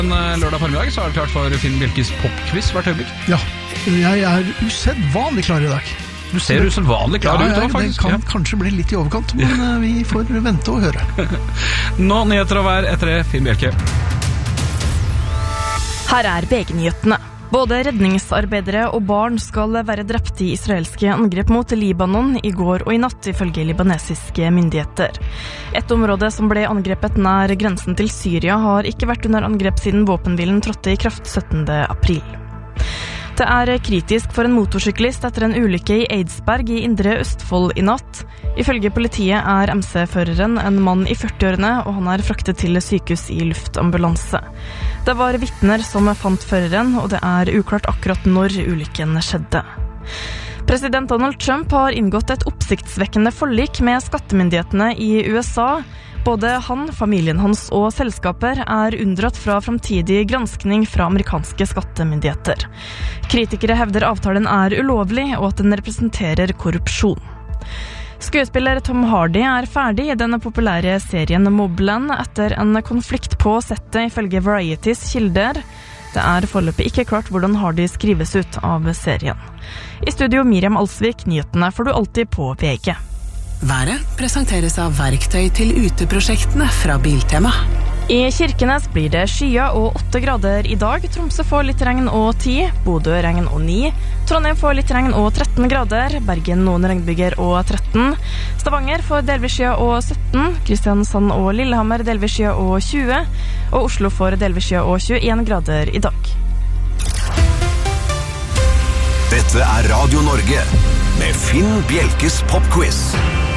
Lørdag formiddag så det klart for Finn Bjelkes popquiz hvert øyeblikk. Ja, jeg usedvanlig klar i dag. Du ser usedvanlig klar ut da, faktisk. Det kan kanskje bli litt i overkant, men vi får vente og høre. Nå nyheter å være etter Finn Bjelke. Her VG-nyhetene. Både redningsarbeidere og barn skal være drept i israelske angrep mot Libanon i går og i natt, ifølge libanesiske myndigheter. Et område som ble angrepet nær grensen til Syria har ikke vært under angrep siden våpenhvilen trådte i kraft 17. april. Det kritisk for en motorsyklist etter en ulykke i Eidsberg i Indre Østfold i natt. Ifølge politiet MC-føreren en mann i 40-årene, og han fraktet til sykehus i luftambulanse. Det var vitner som fant føreren, og det uklart akkurat når ulykken skjedde. President Donald Trump har inngått et oppsiktsvekkende forlik med skattemyndighetene i USA. Både han, familien hans og selskaper unndratt fra framtidig granskning fra amerikanske skattemyndigheter. Kritikere hevder avtalen ulovlig og at den representerer korrupsjon. Skuespiller Tom Hardy ferdig i denne populære serien Mobland etter en konflikt på settet ifølge Varieties kilder. Det foreløpig ikke klart hvordan Hardy skrives ut av serien. I studio Miriam Alsvik, nyhetene får du alltid på VG. Været presenteres av verktøy til uteprosjektene fra Biltema. I Kirkenes blir det skya og 8 grader i dag. Tromsø får litt regn og 10, Bodø regn og 9, Trondheim får litt regn og 13 grader, Bergen noen regnbyger og 13, Stavanger får delvis skya og 17, Kristiansand og Lillehammer delvis skya og 20, og Oslo får delvis skya og 21 grader i dag. Dette Radio Norge med Finn Bjelkes popquiz.